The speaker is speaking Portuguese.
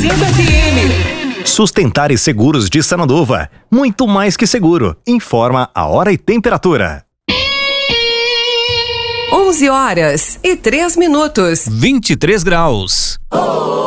Miranda FM. Sustentar e Seguros de Sananduva. Muito mais que seguro. Informa a hora e temperatura. 11 horas e 3 minutos. 23 graus.